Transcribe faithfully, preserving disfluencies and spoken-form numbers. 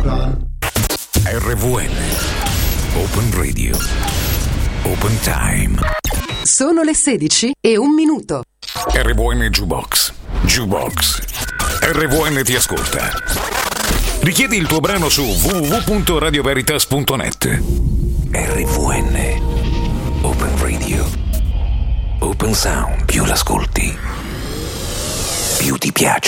gone. R V N Open Radio Open Time. Sono le sedici e un minuto. R V N Jukebox Jukebox R V N ti ascolta. Richiedi il tuo brano su w w w punto radio veritas punto net. R V N Open Radio Open Sound. Più l'ascolti, più ti piace.